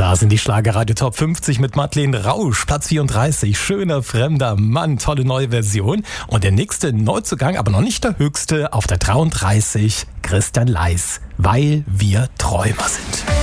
Da sind die Schlagerradio Top 50 mit Madeleine Rausch, Platz 34, schöner fremder Mann, tolle neue Version. Und der nächste Neuzugang, aber noch nicht der höchste, auf der 33, Christian Leis, weil wir Träumer sind.